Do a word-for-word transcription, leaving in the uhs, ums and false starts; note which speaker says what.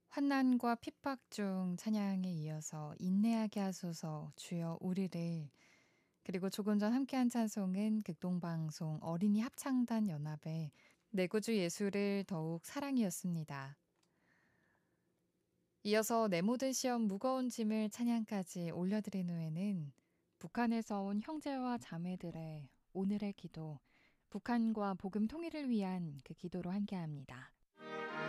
Speaker 1: 환난과 핍박 중 찬양에 이어서 인내하게 하소서 주여 우리를, 그리고 조금 전 함께한 찬송은 극동방송 어린이 합창단 연합의 내 구주 예수를 더욱 사랑이었습니다. 이어서 내 모든 시험 무거운 짐을 찬양까지 올려드린 후에는 북한에서 온 형제와 자매들의 오늘의 기도, 북한과 복음 통일을 위한 그 기도로 함께합니다.